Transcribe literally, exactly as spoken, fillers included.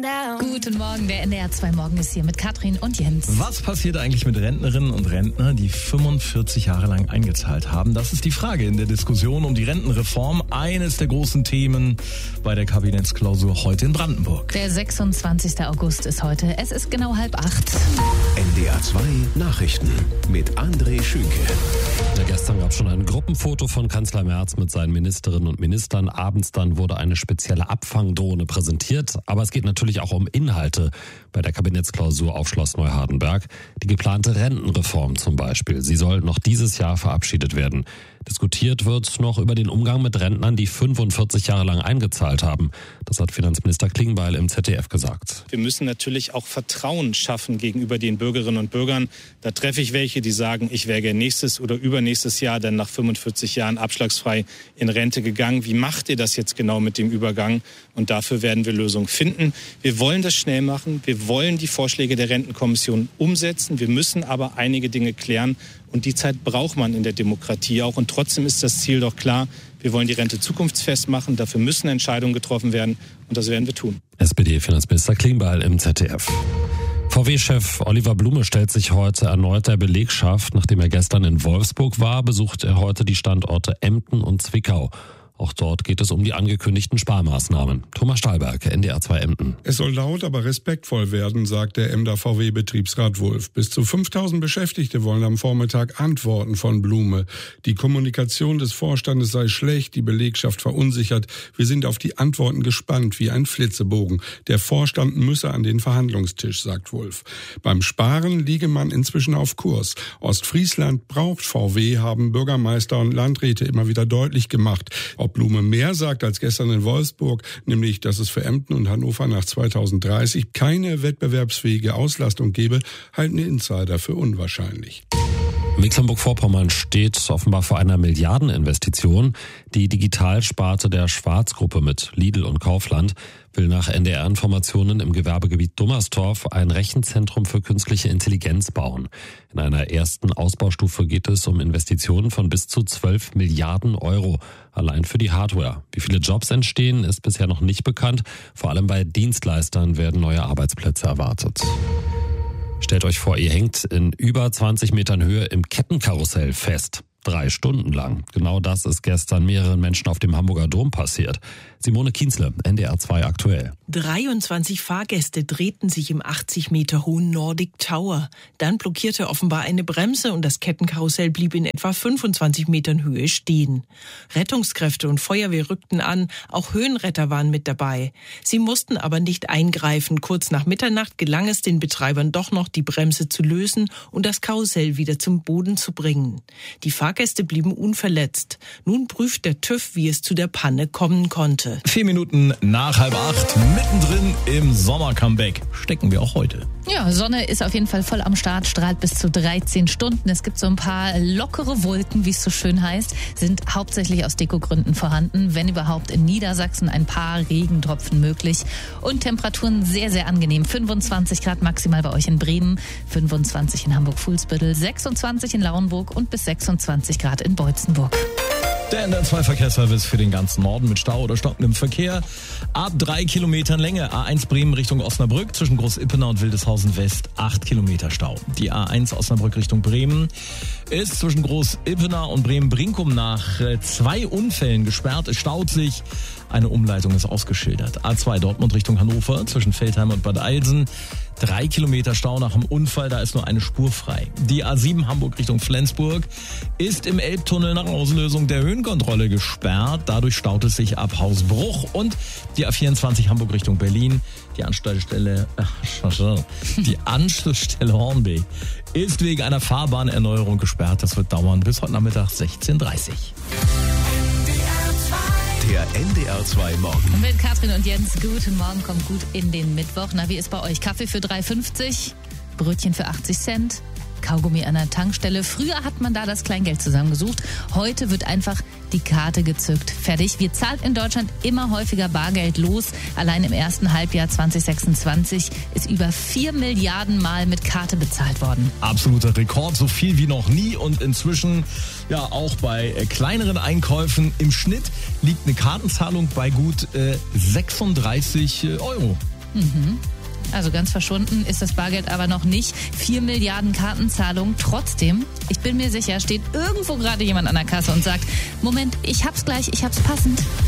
Guten Morgen, der N D R zwei Morgen ist hier mit Katrin und Jens. Was passiert eigentlich mit Rentnerinnen und Rentnern, die fünfundvierzig Jahre lang eingezahlt haben? Das ist die Frage in der Diskussion um die Rentenreform. Eines der großen Themen bei der Kabinettsklausur heute in Brandenburg. Der sechsundzwanzigster August ist heute. Es ist genau halb acht. N D R zwei Nachrichten mit André Schünke. Ja, gestern gab es schon ein Gruppenfoto von Kanzler Merz mit seinen Ministerinnen und Ministern. Abends dann wurde eine spezielle Abfangdrohne präsentiert. Aber es geht natürlich auch um Inhalte bei der Kabinettsklausur auf Schloss Neuhardenberg. Die geplante Rentenreform zum Beispiel. Sie soll noch dieses Jahr verabschiedet werden. Diskutiert wird noch über den Umgang mit Rentnern, die fünfundvierzig Jahre lang eingezahlt haben. Das hat Finanzminister Klingbeil im Z D F gesagt. Wir müssen natürlich auch Vertrauen schaffen gegenüber den Bürgerinnen und Bürgern. Da treffe ich welche, die sagen, ich wäre gerne nächstes oder übernächstes Jahr dann nach fünfundvierzig Jahren abschlagsfrei in Rente gegangen. Wie macht ihr das jetzt genau mit dem Übergang? Und dafür werden wir Lösungen finden. Wir wollen das schnell machen. Wir wollen die Vorschläge der Rentenkommission umsetzen. Wir müssen aber einige Dinge klären. Und die Zeit braucht man in der Demokratie auch. Und trotzdem ist das Ziel doch klar. Wir wollen die Rente zukunftsfest machen. Dafür müssen Entscheidungen getroffen werden. Und das werden wir tun. S P D-Finanzminister Klingbeil im Z D F. V W-Chef Oliver Blume stellt sich heute erneut der Belegschaft. Nachdem er gestern in Wolfsburg war, besucht er heute die Standorte Emden und Zwickau. Auch dort geht es um die angekündigten Sparmaßnahmen. Thomas Stahlberg, N D R zwei Emden. Es soll laut, aber respektvoll werden, sagt der Emder V W-Betriebsrat Wulff. Bis zu fünftausend Beschäftigte wollen am Vormittag Antworten von Blume. Die Kommunikation des Vorstandes sei schlecht, die Belegschaft verunsichert. Wir sind auf die Antworten gespannt, wie ein Flitzebogen. Der Vorstand müsse an den Verhandlungstisch, sagt Wulff. Beim Sparen liege man inzwischen auf Kurs. Ostfriesland braucht V W, haben Bürgermeister und Landräte immer wieder deutlich gemacht. Ob Blume mehr sagt als gestern in Wolfsburg, nämlich, dass es für Emden und Hannover nach zweitausenddreißig keine wettbewerbsfähige Auslastung gebe, halten Insider für unwahrscheinlich. Mecklenburg-Vorpommern steht offenbar vor einer Milliardeninvestition. Die Digitalsparte der Schwarz-Gruppe mit Lidl und Kaufland will nach N D R-Informationen im Gewerbegebiet Dummerstorf ein Rechenzentrum für künstliche Intelligenz bauen. In einer ersten Ausbaustufe geht es um Investitionen von bis zu zwölf Milliarden Euro, allein für die Hardware. Wie viele Jobs entstehen, ist bisher noch nicht bekannt. Vor allem bei Dienstleistern werden neue Arbeitsplätze erwartet. Stellt euch vor, ihr hängt in über zwanzig Metern Höhe im Kettenkarussell fest. Drei Stunden lang. Genau das ist gestern mehreren Menschen auf dem Hamburger Dom passiert. Simone Kienzle, N D R zwei aktuell. dreiundzwanzig Fahrgäste drehten sich im achtzig Meter hohen Nordic Tower. Dann blockierte offenbar eine Bremse und das Kettenkarussell blieb in etwa fünfundzwanzig Metern Höhe stehen. Rettungskräfte und Feuerwehr rückten an, auch Höhenretter waren mit dabei. Sie mussten aber nicht eingreifen. Kurz nach Mitternacht gelang es den Betreibern doch noch, die Bremse zu lösen und das Karussell wieder zum Boden zu bringen. Die Fahrgäste blieben unverletzt. Nun prüft der TÜV, wie es zu der Panne kommen konnte. Vier Minuten nach halb acht, mittendrin im Sommer-Comeback stecken wir auch heute. Ja, Sonne ist auf jeden Fall voll am Start, strahlt bis zu dreizehn Stunden. Es gibt so ein paar lockere Wolken, wie es so schön heißt, sind hauptsächlich aus Dekogründen vorhanden. Wenn überhaupt in Niedersachsen ein paar Regentropfen möglich. Und Temperaturen sehr, sehr angenehm. fünfundzwanzig Grad maximal bei euch in Bremen, fünfundzwanzig in Hamburg-Fuhlsbüttel, sechsundzwanzig in Lauenburg und bis sechsundzwanzig Grad in Beutzenburg. Der N D R zwei Verkehrsservice für den ganzen Norden mit Stau oder stockendem Verkehr. Ab drei Kilometern Länge. A eins Bremen Richtung Osnabrück zwischen Groß-Ippenau und Wildeshausen West. acht Kilometer Stau. Die A eins Osnabrück Richtung Bremen ist zwischen Groß-Ippenau und Bremen-Brinkum nach zwei Unfällen gesperrt. Es staut sich. Eine Umleitung ist ausgeschildert. A zwei Dortmund Richtung Hannover zwischen Feldheim und Bad Eilsen. Drei Kilometer Stau nach dem Unfall, da ist nur eine Spur frei. Die A sieben Hamburg Richtung Flensburg ist im Elbtunnel nach Auslösung der Höhenkontrolle gesperrt. Dadurch staut es sich ab Hausbruch. Und die A vierundzwanzig Hamburg Richtung Berlin, die Anschlussstelle, äh, die Anschlussstelle Hornbeek ist wegen einer Fahrbahnerneuerung gesperrt. Das wird dauern bis heute Nachmittag sechzehn Uhr dreißig. Der N D R zwei Morgen. Mit Katrin und Jens, guten Morgen, kommt gut in den Mittwoch. Na, wie ist bei euch? Kaffee für drei fünfzig, Brötchen für achtzig Cent, Kaugummi an der Tankstelle. Früher hat man da das Kleingeld zusammengesucht. Heute wird einfach die Karte gezückt. Fertig. Wir zahlen in Deutschland immer häufiger Bargeld los. Allein im ersten Halbjahr zwanzig sechsundzwanzig ist über vier Milliarden Mal mit Karte bezahlt worden. Absoluter Rekord, so viel wie noch nie. Und inzwischen ja auch bei äh, kleineren Einkäufen im Schnitt liegt eine Kartenzahlung bei gut äh, sechsunddreißig Euro. Mhm. Also ganz verschwunden ist das Bargeld aber noch nicht. Vier Milliarden Kartenzahlungen. Trotzdem, ich bin mir sicher, steht irgendwo gerade jemand an der Kasse und sagt, Moment, ich hab's gleich, ich hab's passend.